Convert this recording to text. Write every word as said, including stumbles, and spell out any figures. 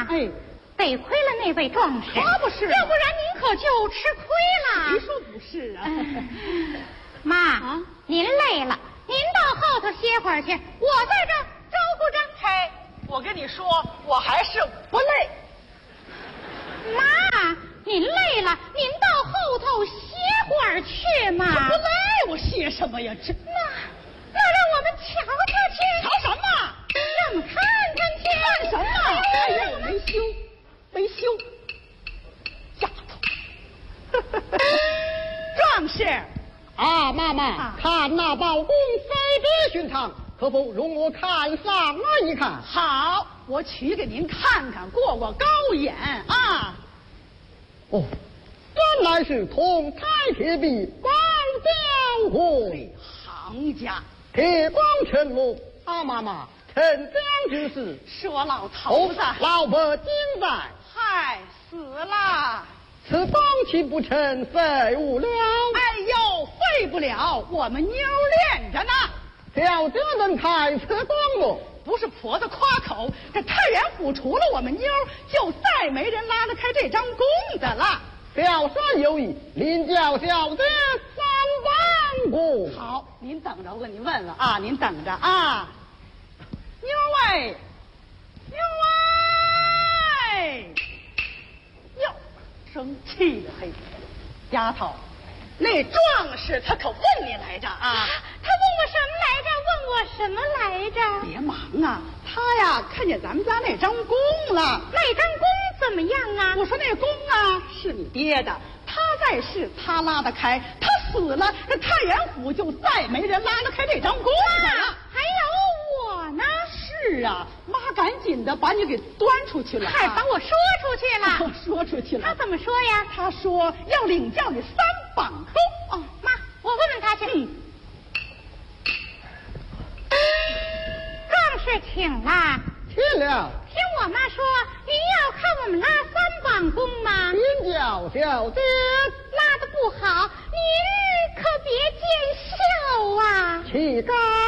哎， 得亏了那位壮士， 可不是， 要不然您可就吃亏了。 谁说不是啊？ 妈，啊，您累了，您到后头歇会儿去，我在这儿招呼着。 嘿，我跟你说，我还是不累。 妈，您累了，您到后头歇会儿去嘛。 不累，我歇什么呀？这那那让我们瞧瞧去。 瞧什么？ 让我们看看去。 看什么？哎呀，没羞，没羞，丫头。壮士。 啊，妈妈，啊、看那包公非比寻常，可否容我看上了一看？ 好，我取给您看看，过过高眼啊。 哦，原来是铜台铁壁，光江湖， 行家， 铁光全目。啊，妈妈，丞相之事， 说老头子， 哦、老伯今在， 嗨，死了。 此方岂不成废物了？ 哎呦，废不了，我们妞练着呢。 小姐能开此光目？ 不是婆子夸口，这太原府除了我们妞，就再没人拉得开这张弓的了。 小生有意，您叫小姐三万过。 好，您等着，我给您问问啊，您等着啊。妞哎，妞哎，哟，生气了嘿，丫头。那壮士他可问你来着啊！ 他问我什么来着？问我什么来着？ 别忙啊！他呀看见咱们家那张弓了。 那张弓怎么样啊？ 我说那弓啊是你爹的，他在世他拉得开，他死了，这太原府就再没人拉得开这张弓的了。 还有我呢？ 是啊，妈赶紧的把你给端出去了， 还把我说出去了。 说出去了。 他怎么说呀？ 他说要领教你三绑弓。 哦，妈，我问问他去。 嗯。 壮士请了。 请了。 听我妈说，您要看我们拉三绑弓吗？ 您叫小姐拉得不好，您可别见笑啊。 岂敢